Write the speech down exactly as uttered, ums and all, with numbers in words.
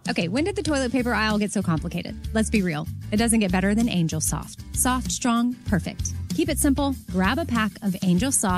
Okay, when did the toilet paper aisle get so complicated? Let's be real. It doesn't get better than Angel Soft. Soft, strong, perfect. Keep it simple. Grab a pack of Angel Soft